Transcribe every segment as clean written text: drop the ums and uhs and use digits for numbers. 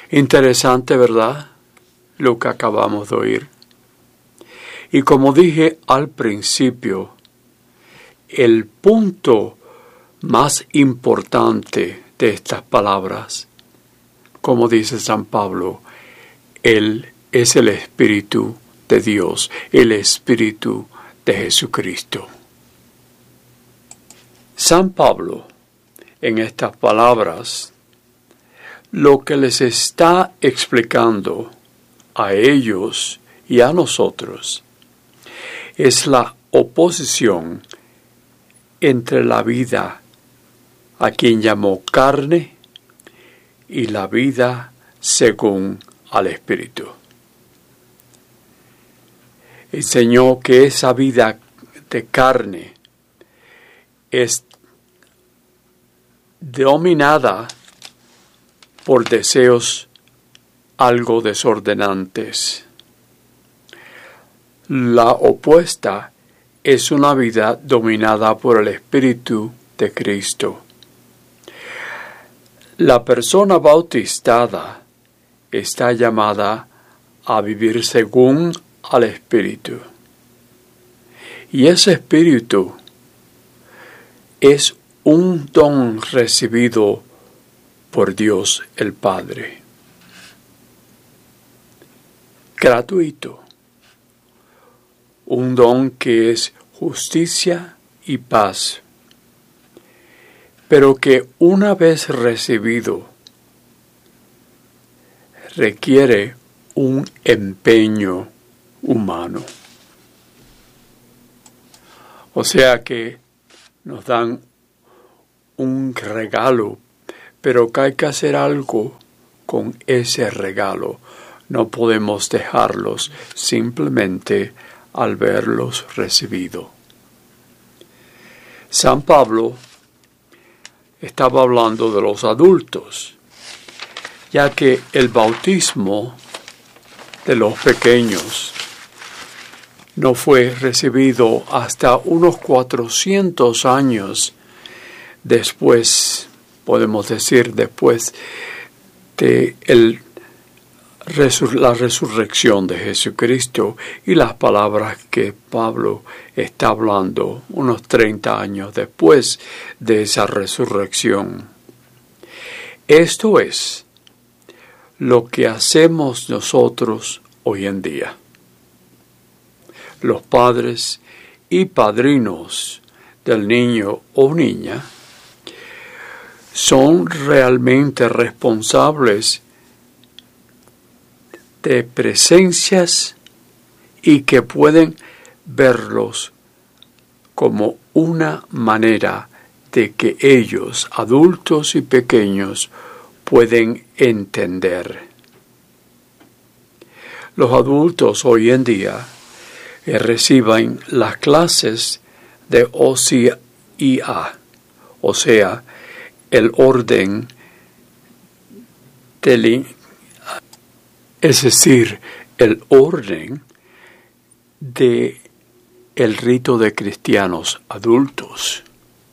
Interesante, ¿verdad? Lo que acabamos de oír. Y como dije al principio, el punto más importante de estas palabras, como dice San Pablo, Él es el Espíritu de Dios, el Espíritu de Jesucristo. San Pablo, en estas palabras, lo que les está explicando a ellos y a nosotros es la oposición entre la vida a quien llamó carne y la vida según al Espíritu. Enseñó que esa vida de carne es dominada por deseos algo desordenantes. La opuesta es una vida dominada por el Espíritu de Cristo. La persona bautizada está llamada a vivir según al Espíritu. Y ese Espíritu es un don recibido por Dios el Padre. Gratuito. Un don que es justicia y paz, pero que una vez recibido requiere un empeño humano. O sea que nos dan un regalo, pero que hay que hacer algo con ese regalo. No podemos dejarlos simplemente al verlos recibido. San Pablo estaba hablando de los adultos, ya que el bautismo de los pequeños no fue recibido hasta unos 400 años después, podemos decir, después de la resurrección de Jesucristo y las palabras que Pablo está hablando unos 30 años después de esa resurrección. Esto es lo que hacemos nosotros hoy en día. Los padres y padrinos del niño o niña son realmente responsables de presencias y que pueden verlos como una manera de que ellos, adultos y pequeños, pueden entender. Los adultos hoy en día reciben las clases de OCIA, o sea, el orden es decir, el orden de el rito de cristianos adultos,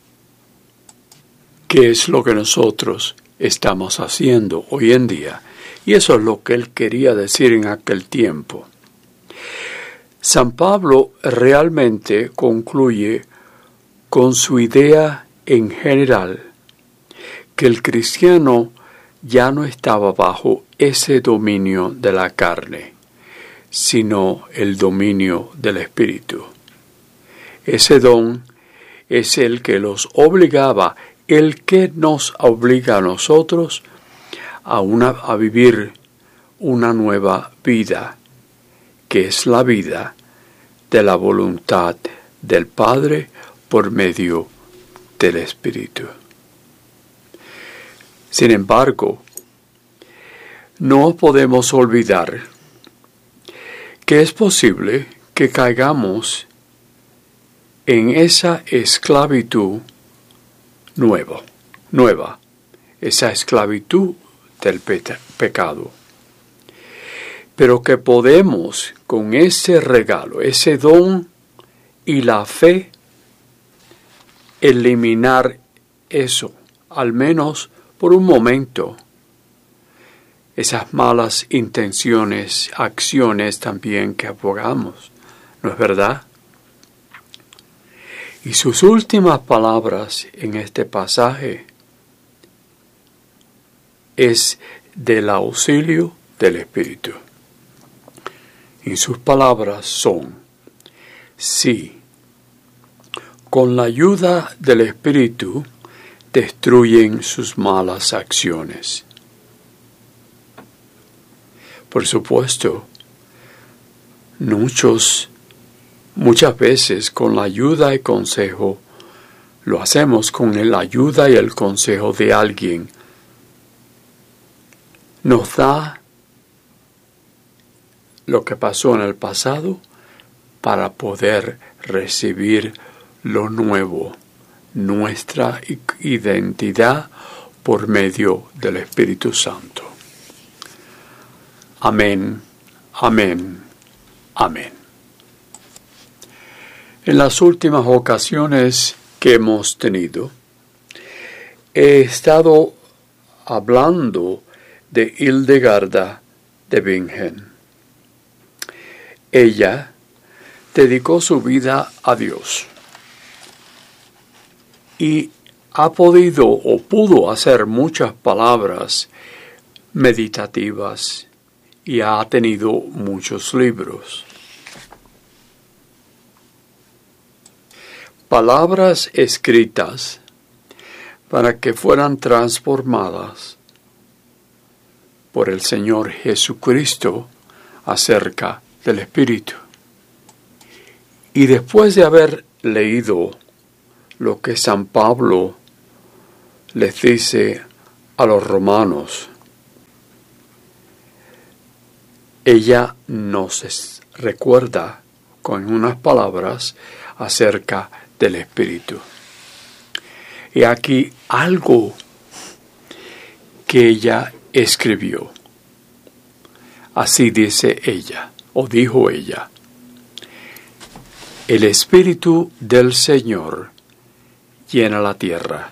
que es lo que nosotros estamos haciendo hoy en día, y eso es lo que él quería decir en aquel tiempo. San Pablo realmente concluye con su idea en general que el cristiano ya no estaba bajo ese dominio de la carne, sino el dominio del Espíritu. Ese don es el que los obligaba, el que nos obliga a nosotros a vivir una nueva vida, que es la vida de la voluntad del Padre por medio del Espíritu. Sin embargo, no podemos olvidar que es posible que caigamos en esa esclavitud nueva, esa esclavitud del pecado. Pero que podemos, con ese regalo, ese don y la fe, eliminar eso, al menos por un momento. esas malas intenciones, acciones también que abogamos, ¿no es verdad? Y sus últimas palabras en este pasaje es del auxilio del Espíritu. Y sus palabras son: sí, con la ayuda del Espíritu destruyen sus malas acciones. Por supuesto, muchas veces con la ayuda y consejo, lo hacemos con la ayuda y el consejo de alguien. Nos da lo que pasó en el pasado para poder recibir lo nuevo, nuestra identidad por medio del Espíritu Santo. Amén, amén, amén. En las últimas ocasiones que hemos tenido, he estado hablando de Hildegarda de Bingen. Ella dedicó su vida a Dios y ha podido o pudo hacer muchas palabras meditativas y ha tenido muchos libros. Palabras escritas para que fueran transformadas por el Señor Jesucristo acerca del Espíritu. Y después de haber leído lo que San Pablo les dice a los romanos, ella nos recuerda con unas palabras acerca del Espíritu. Y aquí algo que ella escribió. Así dice ella, o dijo ella: el Espíritu del Señor llena la tierra.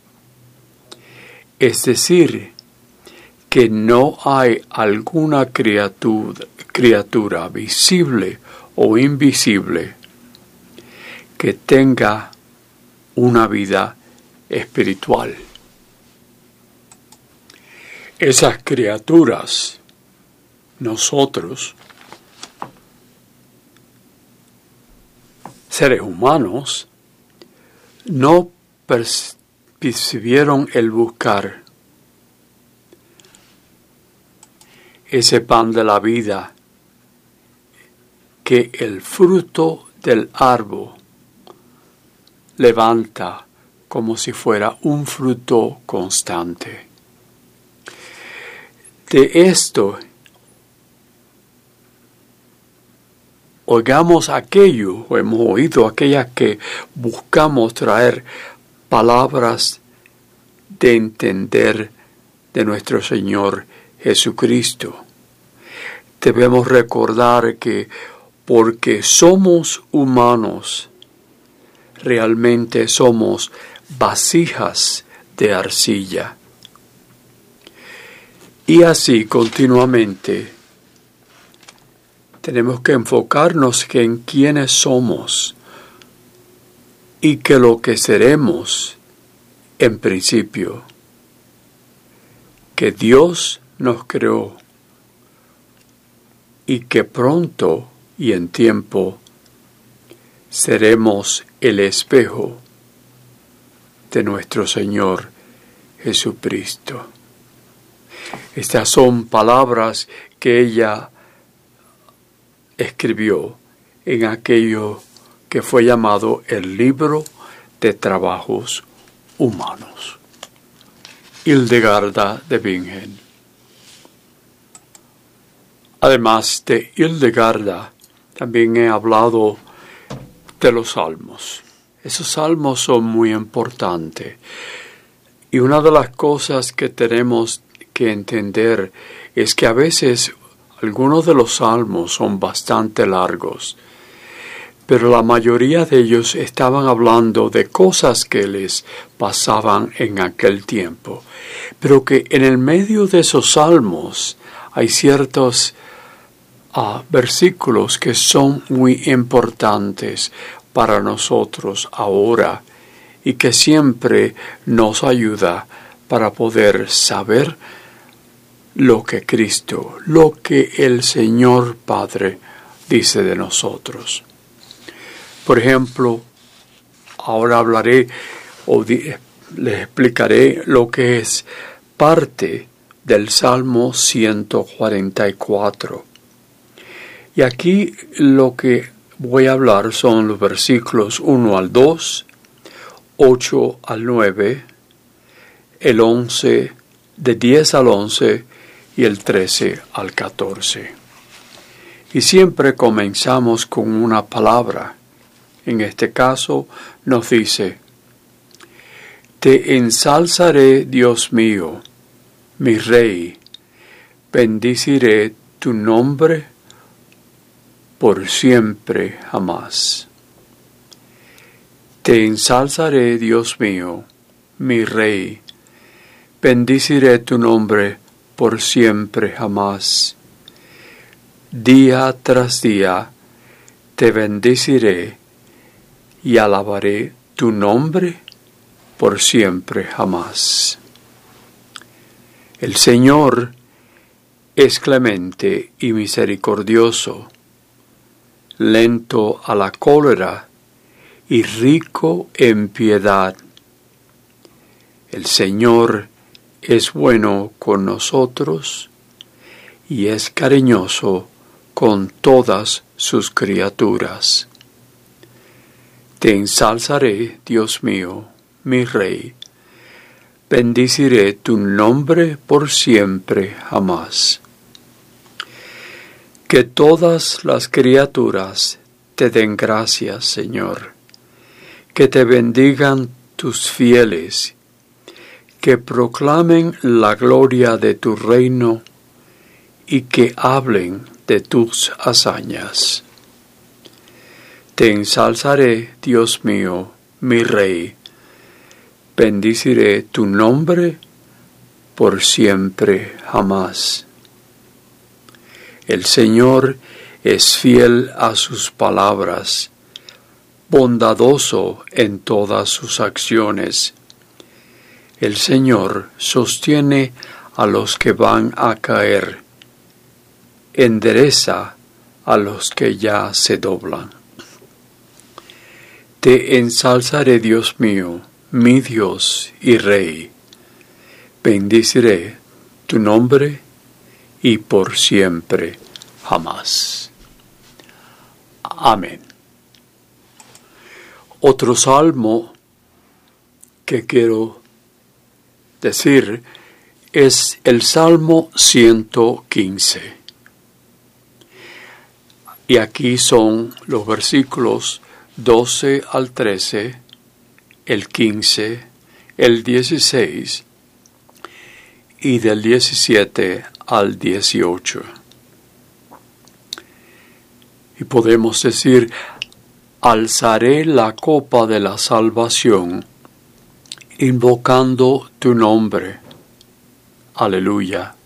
Es decir, que no hay alguna criatura visible o invisible que tenga una vida espiritual. Esas criaturas, nosotros, seres humanos, no percibieron el buscar ese pan de la vida que el fruto del árbol levanta como si fuera un fruto constante. De esto, oigamos aquello, o hemos oído aquellas que buscamos traer palabras de entender de nuestro Señor Jesucristo. Debemos recordar que porque somos humanos, realmente somos vasijas de arcilla. Y así continuamente tenemos que enfocarnos en quiénes somos y que lo que seremos en principio, que Dios nos creó y que pronto y en tiempo seremos el espejo de nuestro Señor Jesucristo. Estas son palabras que ella escribió en aquello que fue llamado el libro de trabajos humanos. Hildegarda de Bingen. Además de Hildegarda, también he hablado de los salmos. Esos salmos son muy importantes. Y una de las cosas que tenemos que entender es que a veces algunos de los salmos son bastante largos. pero la mayoría de ellos estaban hablando de cosas que les pasaban en aquel tiempo. Pero que en el medio de esos salmos hay ciertos versículos que son muy importantes para nosotros ahora y que siempre nos ayuda para poder saber lo que Cristo, lo que el Señor Padre dice de nosotros. Por ejemplo, ahora hablaré les explicaré lo que es parte del Salmo 144. Y aquí lo que voy a hablar son los versículos 1 al 2, 8 al 9, el 11, de 10 al 11 y el 13 al 14. Y siempre comenzamos con una palabra. En este caso nos dice: Te ensalzaré, Dios mío, mi Rey, bendiciré tu nombre por siempre jamás. Te ensalzaré, Dios mío, mi Rey, bendiciré tu nombre por siempre jamás. Día tras día te bendeciré y alabaré tu nombre por siempre jamás. El Señor es clemente y misericordioso, lento a la cólera y rico en piedad. El Señor es bueno con nosotros y es cariñoso con todas sus criaturas. Te ensalzaré, Dios mío, mi Rey, bendiciré tu nombre por siempre jamás. Que todas las criaturas te den gracias, Señor, que te bendigan tus fieles, que proclamen la gloria de tu reino y que hablen de tus hazañas. Te ensalzaré, Dios mío, mi Rey, bendiciré tu nombre por siempre jamás. El Señor es fiel a sus palabras, bondadoso en todas sus acciones. El Señor sostiene a los que van a caer, endereza a los que ya se doblan. Te ensalzaré, Dios mío, mi Dios y Rey. Bendiciré tu nombre y por siempre jamás. Amén. Otro salmo que quiero decir es el Salmo 115. Y aquí son los versículos 12 al 13, el 15, el 16 y del 17 al 18. Y podemos decir: alzaré la copa de la salvación, invocando tu nombre. Aleluya.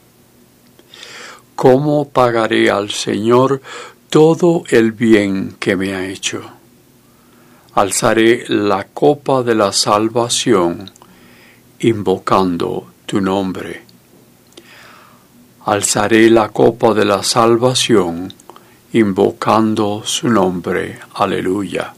¿Cómo pagaré al Señor todo el bien que me ha hecho? Alzaré la copa de la salvación, invocando tu nombre. Alzaré la copa de la salvación, invocando su nombre. Aleluya.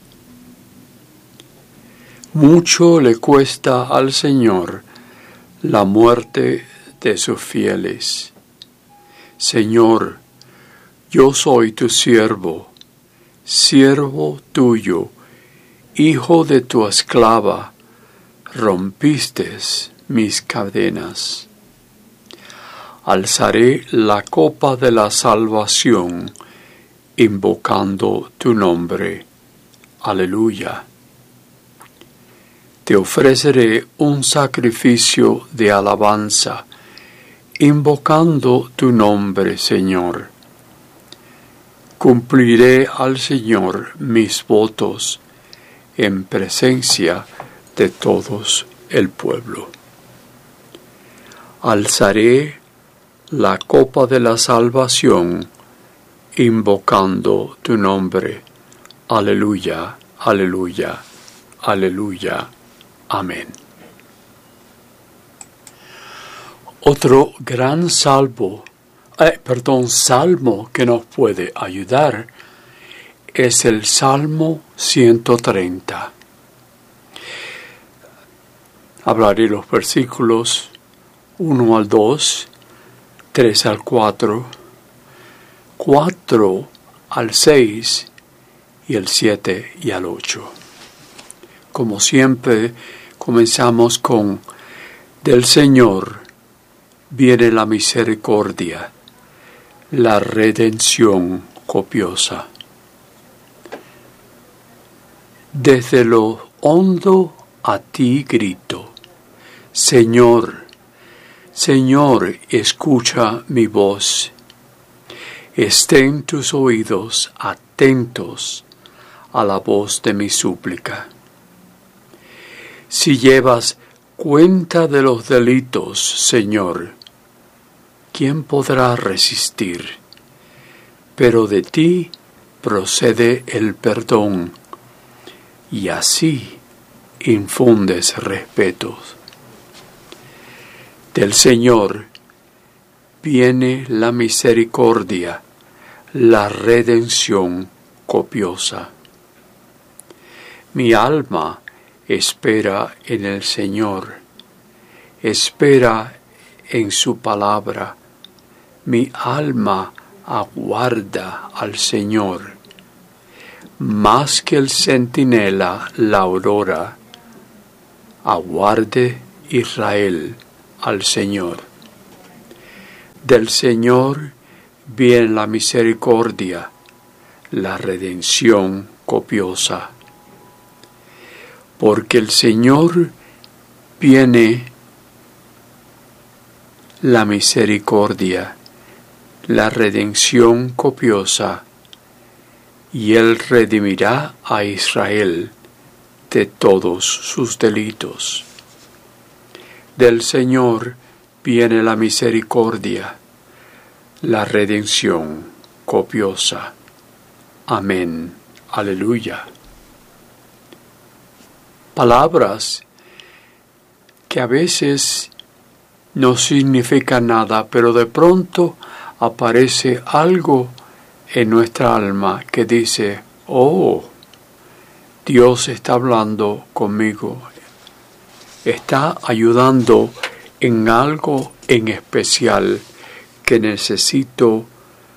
Mucho le cuesta al Señor la muerte de sus fieles. Señor, yo soy tu siervo, siervo tuyo, hijo de tu esclava, rompiste mis cadenas. Alzaré la copa de la salvación, invocando tu nombre. Aleluya. Te ofreceré un sacrificio de alabanza, invocando tu nombre, Señor. cumpliré al Señor mis votos en presencia de todos el pueblo. Alzaré la copa de la salvación, invocando tu nombre. Aleluya, aleluya, aleluya. Amén. Otro gran salmo que nos puede ayudar es el Salmo 130. Hablaré los versículos 1 al 2, 3 al 4, 4 al 6 y el 7 y al 8. Como siempre, comenzamos con: del Señor viene la misericordia, la redención copiosa. Desde lo hondo a ti grito: Señor, Señor, escucha mi voz. Estén tus oídos atentos a la voz de mi súplica. Si llevas cuenta de los delitos, Señor, ¿quién podrá resistir? Pero de ti procede el perdón, y así infundes respeto. Del Señor viene la misericordia, la redención copiosa. Mi alma espera en el Señor, espera en su palabra. Mi alma aguarda al Señor, más que el centinela la aurora. Aguarde Israel al Señor. Del Señor viene la misericordia, la redención copiosa. Porque el Señor viene la misericordia, la redención copiosa, y Él redimirá a Israel de todos sus delitos. Del Señor viene la misericordia, la redención copiosa. Amén. Aleluya. Palabras que a veces no significan nada, pero de pronto aparece algo en nuestra alma que dice: oh, Dios está hablando conmigo, está ayudando en algo en especial que necesito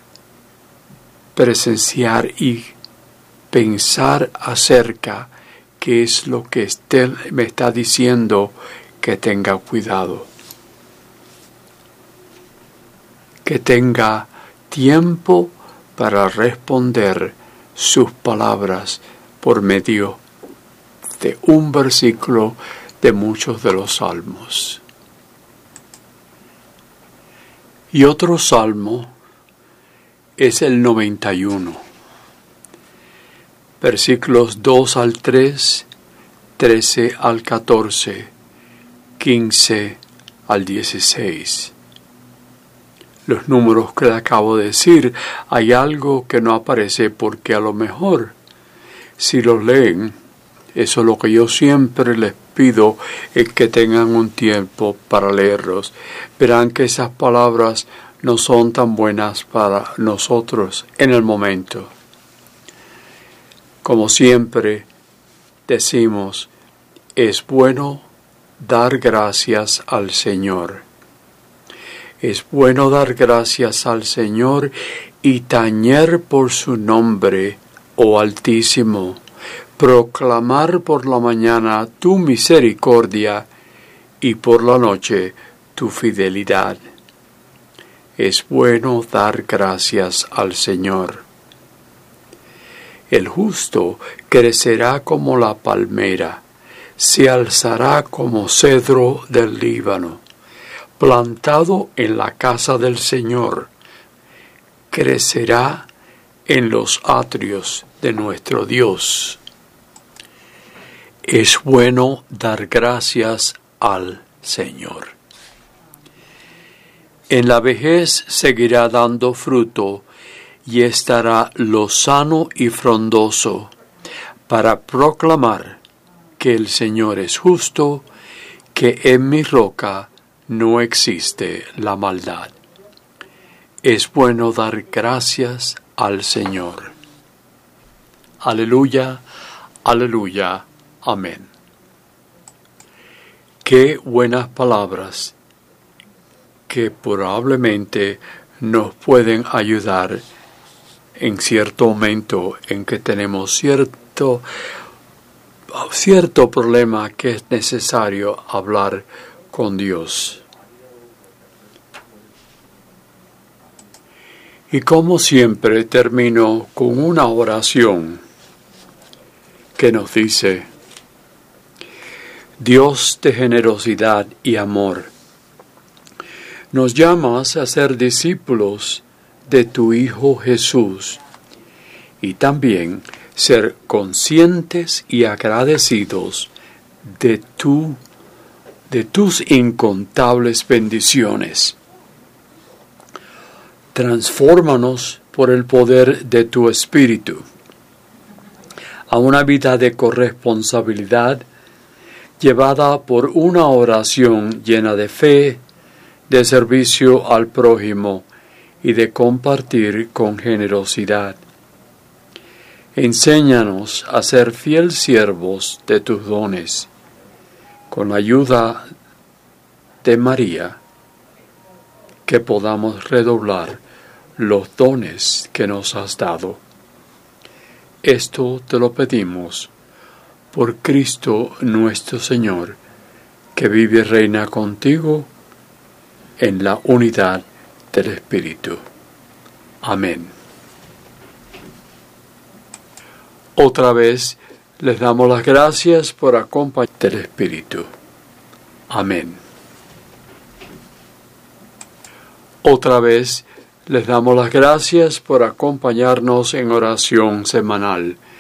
presenciar y pensar acerca. ¿Qué es lo que me está diciendo que tenga cuidado? Que tenga tiempo para responder sus palabras por medio de un versículo de muchos de los salmos. Y otro salmo es el 91. Versículos 2 al 3, 13 al 14, 15 al 16. Los números que le acabo de decir, hay algo que no aparece porque a lo mejor, si los leen, eso es lo que yo siempre les pido, es que tengan un tiempo para leerlos. Verán que esas palabras no son tan buenas para nosotros en el momento. Como siempre decimos, es bueno dar gracias al Señor. Es bueno dar gracias al Señor y tañer por su nombre, oh Altísimo, proclamar por la mañana tu misericordia y por la noche tu fidelidad. Es bueno dar gracias al Señor. El justo crecerá como la palmera, se alzará como cedro del Líbano, plantado en la casa del Señor. Crecerá en los atrios de nuestro Dios. Es bueno dar gracias al Señor. En la vejez seguirá dando fruto y estará lozano y frondoso para proclamar que el Señor es justo, que en mi roca no existe la maldad. Es bueno dar gracias al Señor. Aleluya, aleluya, amén. Qué buenas palabras que probablemente nos pueden ayudar en cierto momento en que tenemos cierto problema que es necesario hablar con Dios. Y como siempre termino con una oración que nos dice: Dios de generosidad y amor, nos llamas a ser discípulos de tu Hijo Jesús y también ser conscientes y agradecidos de tus incontables bendiciones. Transfórmanos por el poder de tu Espíritu a una vida de corresponsabilidad llevada por una oración llena de fe, de servicio al prójimo y de compartir con generosidad. Enséñanos a ser fiel siervos de tus dones, con la ayuda de María, que podamos redoblar los dones que nos has dado. Esto te lo pedimos por Cristo nuestro Señor, que vive y reina contigo en la unidad del Espíritu. Amén. Otra vez les damos las gracias por acompañar del Espíritu. Amén. Otra vez les damos las gracias por acompañarnos en oración semanal